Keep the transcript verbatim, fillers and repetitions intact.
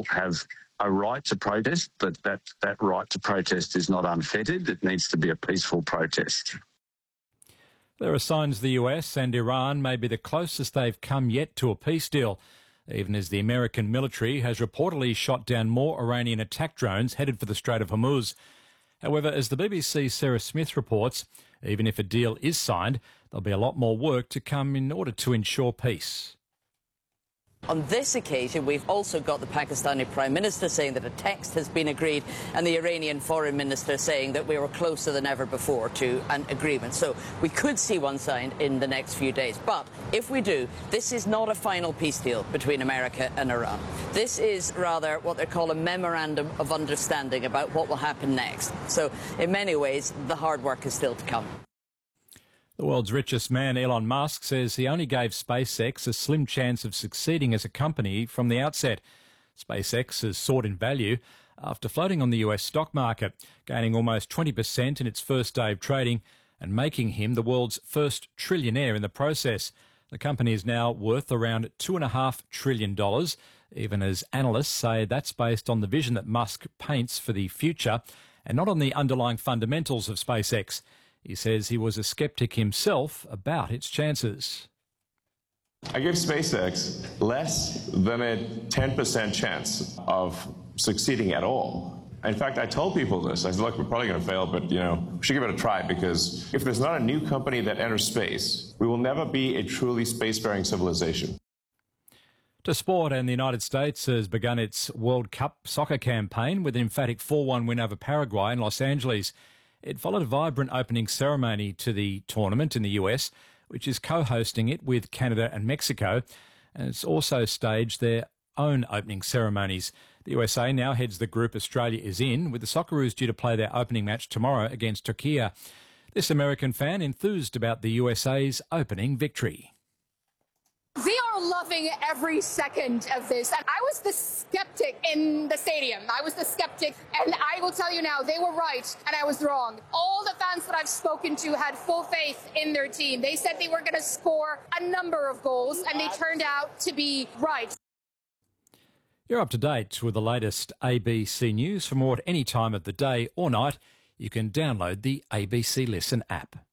people have a right to protest, but that, that right to protest is not unfettered. It needs to be a peaceful protest. There are signs the U S and Iran may be the closest they've come yet to a peace deal, even as the American military has reportedly shot down more Iranian attack drones headed for the Strait of Hormuz. However, as the B B C's Sarah Smith reports, even if a deal is signed, there'll be a lot more work to come in order to ensure peace. On this occasion, we've also got the Pakistani Prime Minister saying that a text has been agreed and the Iranian Foreign Minister saying that we were closer than ever before to an agreement. So we could see one signed in the next few days. But if we do, this is not a final peace deal between America and Iran. This is rather what they call a memorandum of understanding about what will happen next. So in many ways, the hard work is still to come. The world's richest man, Elon Musk, says he only gave SpaceX a slim chance of succeeding as a company from the outset. SpaceX has soared in value after floating on the U S stock market, gaining almost twenty percent in its first day of trading and making him the world's first trillionaire in the process. The company is now worth around two point five trillion dollars, even as analysts say that's based on the vision that Musk paints for the future and not on the underlying fundamentals of SpaceX. He says he was a sceptic himself about its chances. I give SpaceX less than a ten percent chance of succeeding at all. In fact, I told people this. I said, look, we're probably going to fail, but, you know, we should give it a try, because if there's not a new company that enters space, we will never be a truly spacefaring civilization. To sport, and the United States has begun its World Cup soccer campaign with an emphatic four one win over Paraguay in Los Angeles. It followed a vibrant opening ceremony to the tournament in the U S, which is co-hosting it with Canada and Mexico, and it's also staged their own opening ceremonies. The U S A now heads the group Australia is in, with the Socceroos due to play their opening match tomorrow against Turkey. This American fan enthused about the U S A's opening victory. We are loving every second of this. And I was the skeptic in the stadium. I was the skeptic. And I will tell you now, they were right and I was wrong. All the fans that I've spoken to had full faith in their team. They said they were going to score a number of goals and they turned out to be right. You're up to date with the latest A B C News. For more at any time of the day or night, you can download the A B C Listen app.